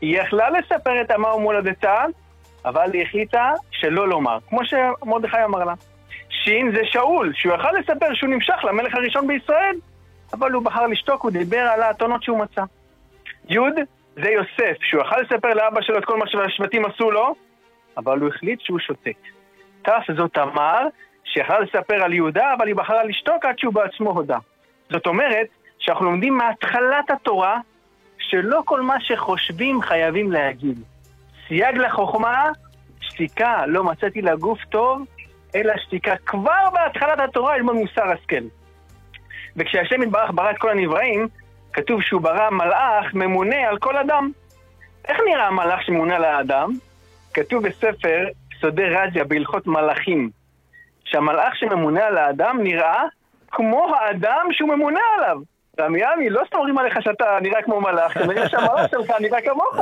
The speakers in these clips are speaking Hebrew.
היא יכלה לספר את עמה ומולדתה, אבל היא החליטה שלא לומר, כמו שמרדכי אמר לה. שין זה שאול, שהוא יכל לספר שהוא נמשך למלך הראשון בישראל, אבל הוא בחר לשתוק, הוא דיבר על האתונות שהוא מצא. יוד זה יוסף, שהוא יכל לספר לאבא שלו את כל מה שהשבטים עשו לו, אבל הוא החליט שהוא שותק. תף זאת תמר, שיכלה לספר על יהודה, אבל היא בחרה לשתוק עד שהוא בעצמו הודה. זאת אומרת שאנחנו לומדים מהתחלת התורה, שלא כל מה שחושבים חייבים להגיד. סייג לחוכמה, שתיקה, לא מצאתי לגוף טוב, אלא שתיקה. כבר בהתחלת התורה יש בו מוסר השכל. וכשהשם יתברך ברא את כל הנבראים, כתוב שהוא ברא מלאך ממונה על כל אדם. איך נראה המלאך שממונה על האדם? כתוב בספר סודי רזיה בהלכות מלאכים, שהמלאך שממונה על האדם נראה כמו האדם שהוא ממונה עליו. רמיאמי, לא סתם אומרים עליך שאתה נראה כמו מלאך, אתה נראה שהמלאך שלך נראה כמוך.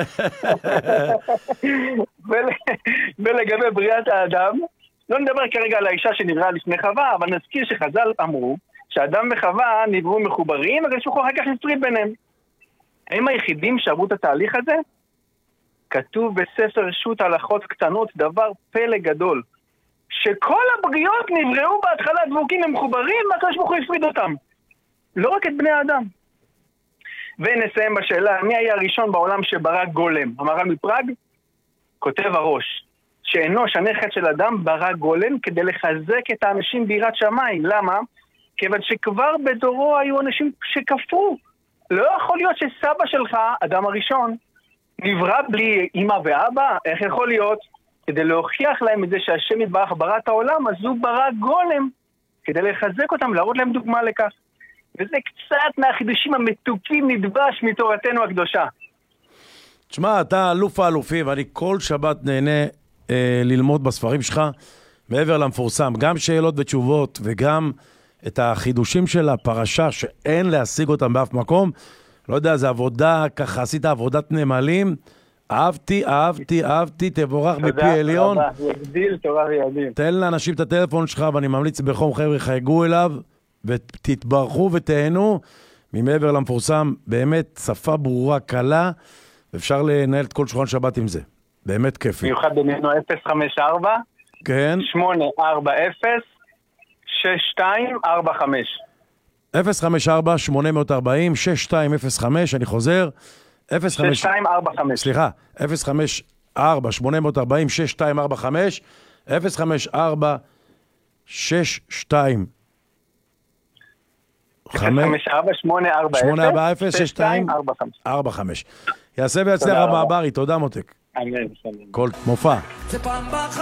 ולגבי בריאת האדם, לא נדבר כרגע על האישה שנבראה לפני חווה, אבל נזכיר שחז"ל אמרו שאדם וחווה נבראו מחוברים, אבל שוחו אחר כך נפריד ביניהם. הם היחידים שעברו את התהליך הזה? כתוב בספר שו"ת הלכות קטנות דבר פלא גדול, שכל הבריות נבראו בהתחלה דבוקים הם מחוברים, והקדוש ברוך הוא הפריד אותם. לא רק את בני האדם. ונסיים בשאלה, מי היה הראשון בעולם שברא גולם? המהר"ל מפראג כותב הראש, שאנוש הנכד של אדם ברא גולם כדי לחזק את האנשים ביראת שמיים. למה? כיוון שכבר בדורו היו אנשים שכפרו. לא יכול להיות שסבא שלך, אדם הראשון, נברא בלי אמא ואבא. איך יכול להיות? כדי להוכיח להם את זה שהשם יתברך ברא את העולם, אז הוא ברא גולם כדי לחזק אותם, להראות להם דוגמה לכך. וזה קצת מהחידושים המתוקים נדבש מתורתנו הקדושה. תשמע, אתה אלוף האלופים, ואני כל שבת נהנה ללמוד בספרים שלך, מעבר למפורסם, גם שאלות ותשובות, וגם את החידושים של הפרשה, שאין להשיג אותם באף מקום. לא יודע, זה עבודה, ככה עשית עבודת נמלים, אהבתי, תבורך מפי עליון. תודה, יגדיל תורה וידעים. תן לאנשים את הטלפון שלך, ואני ממליץ בחום חבר'ה, חייגו אליו, ותתברכו ותהנו, ממעבר למפורסם, באמת שפה ברורה, קלה, אפשר לנהל את כל שולחן שבת עם זה. באמת כיפי. מיוחד בינינו 054, כן. 840-6245. 054-840-6205, אני חוזר, 6245. סליחה, 054-840-6245, 054-6245. 054-840-6245. יעשה ויצליח רב מעברי, תודה מותק. אמן. כל מופע.